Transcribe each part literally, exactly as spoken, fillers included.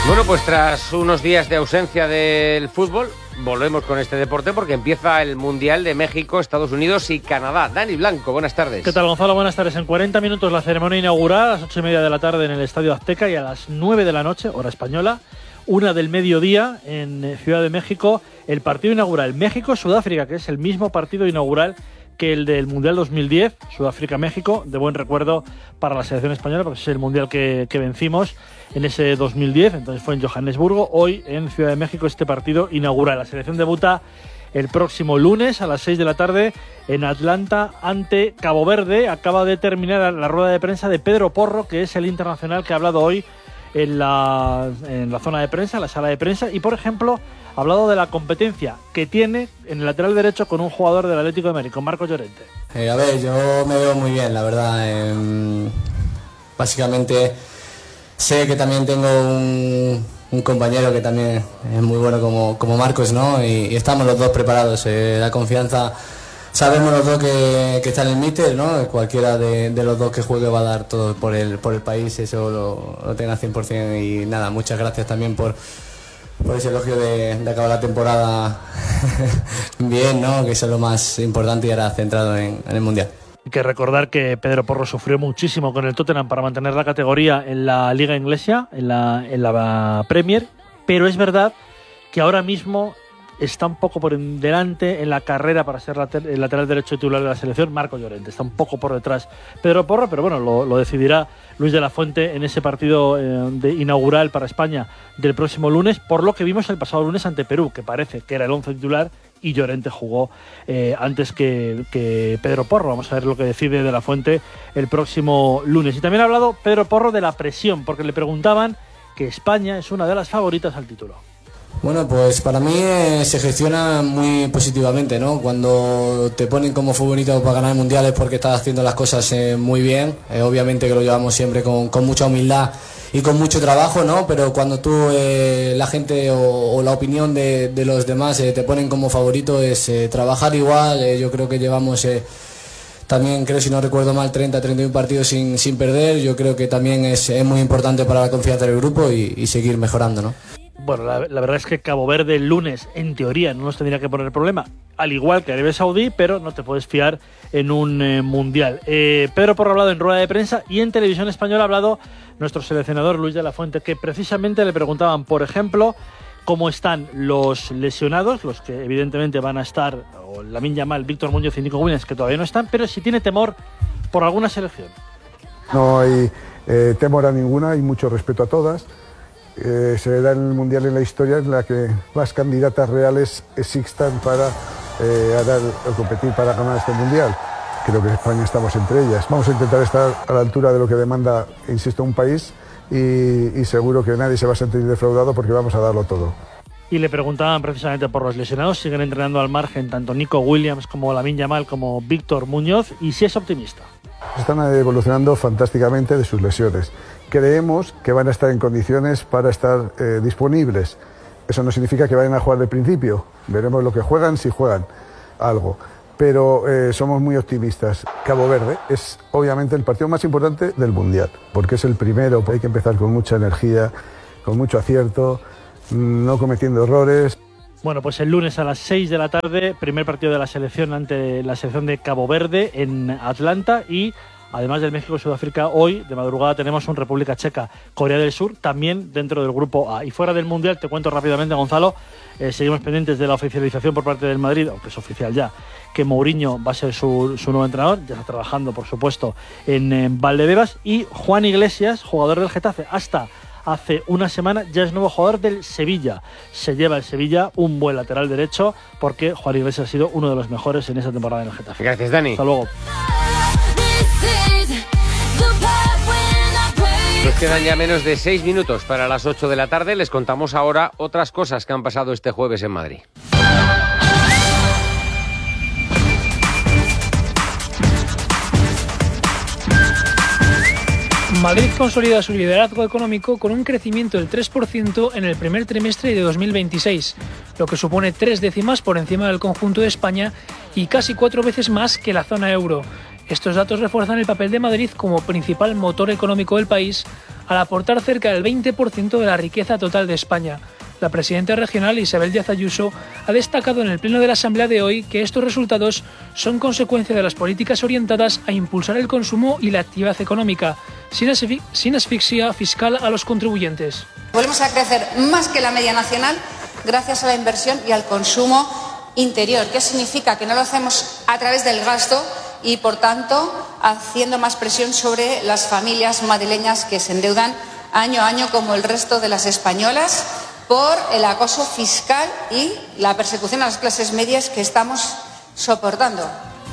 Bueno, pues tras unos días de ausencia del fútbol, volvemos con este deporte porque empieza el Mundial de México, Estados Unidos y Canadá. Dani Blanco, buenas tardes. ¿Qué tal, Gonzalo? Buenas tardes. En cuarenta minutos la ceremonia inaugural, a las ocho y media de la tarde en el Estadio Azteca, y a las nueve de la noche, hora española, una del mediodía en Ciudad de México, el partido inaugural México-Sudáfrica, que es el mismo partido inaugural que el del Mundial dos mil diez, Sudáfrica-México, de buen recuerdo para la selección española, porque es el Mundial que, que vencimos en ese dos mil diez, entonces fue en Johannesburgo. Hoy en Ciudad de México este partido inaugural. La selección debuta el próximo lunes a las seis de la tarde en Atlanta ante Cabo Verde. Acaba de terminar la rueda de prensa de Pedro Porro, que es el internacional que ha hablado hoy en la, en la zona de prensa, en la sala de prensa, y por ejemplo ha hablado de la competencia que tiene en el lateral derecho con un jugador del Atlético de Madrid, con Marcos Llorente. Eh, a ver, yo me veo muy bien, la verdad. Eh, básicamente sé que también tengo un, un compañero que también es muy bueno como, como Marcos, ¿no? Y, y estamos los dos preparados. Eh, la confianza, sabemos los dos que, que está en el míster, ¿no? Cualquiera de, de los dos que juegue va a dar todo por el, por el país, eso lo, lo tenga cien por ciento. Y nada, muchas gracias también por... por ese elogio de, de acabar la temporada bien, ¿no? Que eso es lo más importante y ahora centrado en, en el Mundial. Hay que recordar que Pedro Porro sufrió muchísimo con el Tottenham para mantener la categoría en la Liga Inglesa, en la, en la Premier, pero es verdad que ahora mismo está un poco por delante en la carrera para ser later, el lateral derecho titular de la selección, Marco Llorente. Está un poco por detrás Pedro Porro, pero bueno, lo, lo decidirá Luis de la Fuente en ese partido eh, de inaugural para España del próximo lunes, por lo que vimos el pasado lunes ante Perú, que parece que era el once titular y Llorente jugó eh, antes que, que Pedro Porro. Vamos a ver lo que decide de la Fuente el próximo lunes. Y también ha hablado Pedro Porro de la presión, porque le preguntaban que España es una de las favoritas al título. Bueno, pues para mí eh, se gestiona muy positivamente, ¿no? Cuando te ponen como favorito para ganar mundiales porque estás haciendo las cosas eh, muy bien, eh, obviamente que lo llevamos siempre con, con mucha humildad y con mucho trabajo, ¿no? Pero cuando tú, eh, la gente o, o la opinión de, de los demás eh, te ponen como favorito es eh, trabajar igual. Eh, yo creo que llevamos... Eh, También creo, si no recuerdo mal, treinta, treinta y uno partidos sin, sin perder. Yo creo que también es, es muy importante para la confianza del grupo y, y seguir mejorando, ¿no? Bueno, la, la verdad es que Cabo Verde el lunes, en teoría, no nos tendría que poner problema, al igual que Arabia Saudí, pero no te puedes fiar en un eh, mundial. Eh, Pedro Porro ha hablado en rueda de prensa y en televisión española ha hablado nuestro seleccionador Luis de la Fuente, que precisamente le preguntaban, por ejemplo, cómo están los lesionados, los que evidentemente van a estar, o Lamine Yamal, Víctor Muñoz y Nico Williams, que todavía no están, pero si tiene temor por alguna selección. No hay eh, temor a ninguna, hay mucho respeto a todas. Eh, se da en el Mundial en la historia en la que más candidatas reales existan para eh, ganar, o competir para ganar este Mundial. Creo que en España estamos entre ellas. Vamos a intentar estar a la altura de lo que demanda, insisto, un país y, y seguro que nadie se va a sentir defraudado porque vamos a darlo todo. Y le preguntaban precisamente por los lesionados. Siguen entrenando al margen tanto Nico Williams como Lamine Yamal como Víctor Muñoz, y si es optimista. Están evolucionando fantásticamente de sus lesiones. Creemos que van a estar en condiciones para estar eh, disponibles. Eso no significa que vayan a jugar de principio. Veremos lo que juegan, si juegan algo. Pero eh, somos muy optimistas. Cabo Verde es obviamente el partido más importante del Mundial, porque es el primero. Hay que empezar con mucha energía, con mucho acierto, no cometiendo errores. Bueno, pues el lunes a las seis de la tarde, primer partido de la selección ante la selección de Cabo Verde en Atlanta, y además del México-Sudáfrica, hoy de madrugada tenemos un República Checa, Corea del Sur, también dentro del grupo A. Y fuera del Mundial, te cuento rápidamente, Gonzalo, eh, seguimos pendientes de la oficialización por parte del Madrid, aunque es oficial ya, que Mourinho va a ser su, su nuevo entrenador. Ya está trabajando, por supuesto, en, en Valdebebas. Y Juan Iglesias, jugador del Getafe hasta hace una semana, ya es nuevo jugador del Sevilla. Se lleva el Sevilla un buen lateral derecho, porque Juan Iglesias ha sido uno de los mejores en esa temporada en el Getafe. Gracias, Dani. Hasta luego. Nos quedan ya menos de seis minutos para las ocho de la tarde. Les contamos ahora otras cosas que han pasado este jueves en Madrid. Madrid consolida su liderazgo económico con un crecimiento del tres por ciento en el primer trimestre de dos mil veintiséis, lo que supone tres décimas por encima del conjunto de España y casi cuatro veces más que la zona euro. Estos datos refuerzan el papel de Madrid como principal motor económico del país al aportar cerca del veinte por ciento de la riqueza total de España. La presidenta regional, Isabel Díaz Ayuso, ha destacado en el pleno de la Asamblea de hoy que estos resultados son consecuencia de las políticas orientadas a impulsar el consumo y la actividad económica, sin, asfi- sin asfixia fiscal a los contribuyentes. Volvemos a crecer más que la media nacional gracias a la inversión y al consumo interior. ¿Qué significa? Que no lo hacemos a través del gasto y, por tanto, haciendo más presión sobre las familias madrileñas que se endeudan año a año como el resto de las españolas, por el acoso fiscal y la persecución a las clases medias que estamos soportando.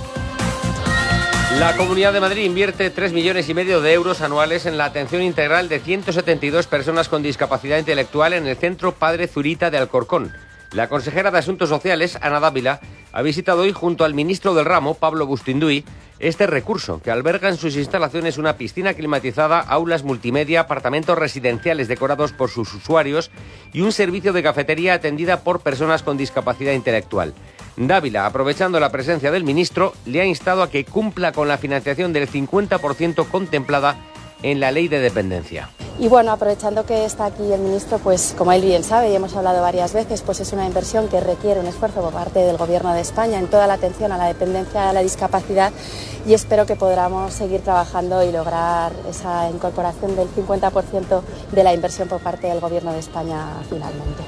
La Comunidad de Madrid invierte tres millones y medio de euros anuales en la atención integral de ciento setenta y dos personas con discapacidad intelectual en el Centro Padre Zurita de Alcorcón. La consejera de Asuntos Sociales, Ana Dávila, ha visitado hoy junto al ministro del ramo, Pablo Bustinduy, este recurso, que alberga en sus instalaciones una piscina climatizada, aulas multimedia, apartamentos residenciales decorados por sus usuarios y un servicio de cafetería atendida por personas con discapacidad intelectual. Dávila, aprovechando la presencia del ministro, le ha instado a que cumpla con la financiación del cincuenta por ciento contemplada en la Ley de Dependencia. Y bueno, aprovechando que está aquí el ministro, pues como él bien sabe y hemos hablado varias veces, pues es una inversión que requiere un esfuerzo por parte del Gobierno de España en toda la atención a la dependencia, a la discapacidad, y espero que podamos seguir trabajando y lograr esa incorporación del cincuenta por ciento de la inversión por parte del Gobierno de España finalmente.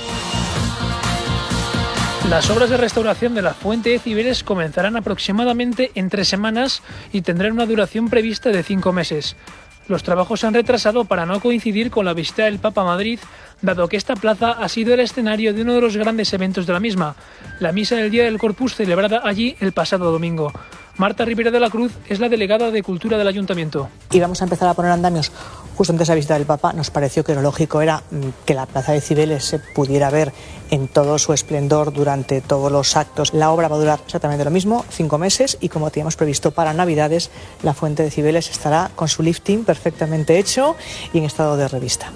Las obras de restauración de la Fuente de Cibeles comenzarán aproximadamente en tres semanas y tendrán una duración prevista de cinco meses. Los trabajos se han retrasado para no coincidir con la visita del Papa a Madrid, dado que esta plaza ha sido el escenario de uno de los grandes eventos de la misma, la misa del Día del Corpus celebrada allí el pasado domingo. Marta Rivera de la Cruz es la delegada de Cultura del Ayuntamiento. Y vamos a empezar a poner andamios justo antes de la visita del Papa. Nos pareció que lo lógico era que la Plaza de Cibeles se pudiera ver en todo su esplendor durante todos los actos. La obra va a durar exactamente lo mismo, cinco meses, y como teníamos previsto para Navidades, la Fuente de Cibeles estará con su lifting perfectamente hecho y en estado de revista.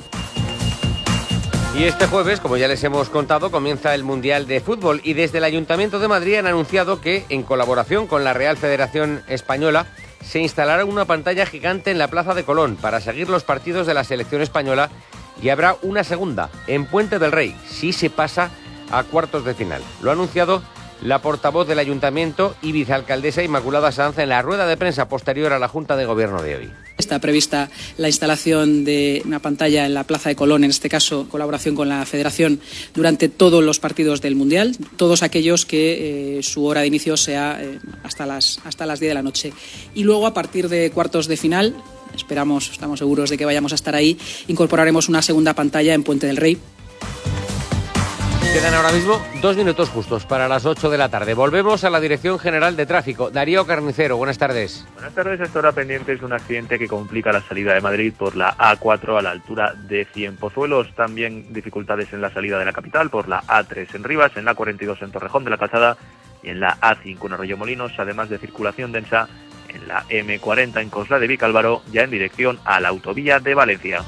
Y este jueves, como ya les hemos contado, comienza el Mundial de Fútbol y desde el Ayuntamiento de Madrid han anunciado que, en colaboración con la Real Federación Española, se instalará una pantalla gigante en la Plaza de Colón para seguir los partidos de la selección española y habrá una segunda en Puente del Rey, si se pasa a cuartos de final. Lo ha anunciado la portavoz del Ayuntamiento y vicealcaldesa Inmaculada Sanz en la rueda de prensa posterior a la Junta de Gobierno de hoy. Está prevista la instalación de una pantalla en la Plaza de Colón, en este caso en colaboración con la Federación, durante todos los partidos del Mundial, todos aquellos que eh, su hora de inicio sea eh, hasta las, hasta las diez de la noche. Y luego, a partir de cuartos de final, esperamos, estamos seguros de que vayamos a estar ahí, incorporaremos una segunda pantalla en Puente del Rey. Quedan ahora mismo dos minutos justos para las ocho de la tarde. Volvemos a la Dirección General de Tráfico. Darío Carnicero, buenas tardes. Buenas tardes. Esta hora pendiente es un accidente que complica la salida de Madrid por la A cuatro a la altura de Cienpozuelos. También dificultades en la salida de la capital por la A tres en Rivas, en la cuarenta y dos en Torrejón de la Calzada y en la A cinco en Arroyomolinos, además de circulación densa en la eme cuarenta en Coslada de Vicálvaro, ya en dirección a la autovía de Valencia.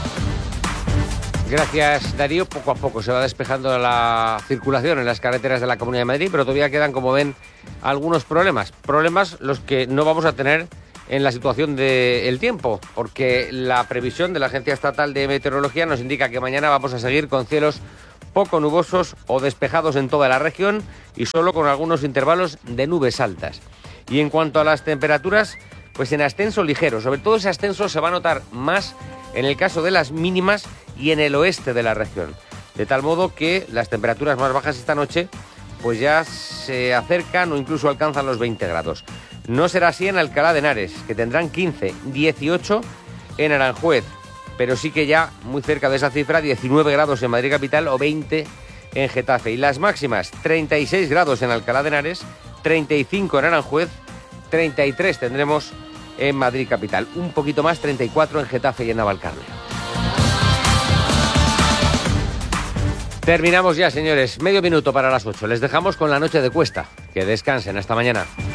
Gracias, Darío. Poco a poco se va despejando la circulación en las carreteras de la Comunidad de Madrid, pero todavía quedan, como ven, algunos problemas. Problemas los que no vamos a tener en la situación del tiempo, porque la previsión de la Agencia Estatal de Meteorología nos indica que mañana vamos a seguir con cielos poco nubosos o despejados en toda la región y solo con algunos intervalos de nubes altas. Y en cuanto a las temperaturas, pues en ascenso ligero. Sobre todo ese ascenso se va a notar más en el caso de las mínimas y en el oeste de la región. De tal modo que las temperaturas más bajas esta noche pues ya se acercan o incluso alcanzan los veinte grados. No será así en Alcalá de Henares, que tendrán quince, dieciocho en Aranjuez, pero sí que ya muy cerca de esa cifra, diecinueve grados en Madrid capital o veinte en Getafe. Y las máximas, treinta y seis grados en Alcalá de Henares, treinta y cinco en Aranjuez, treinta y tres tendremos en Madrid capital. Un poquito más, treinta y cuatro en Getafe y en Navalcarnero. Terminamos ya, señores. Medio minuto para las ocho. Les dejamos con la noche de Cuesta. Que descansen. Hasta mañana.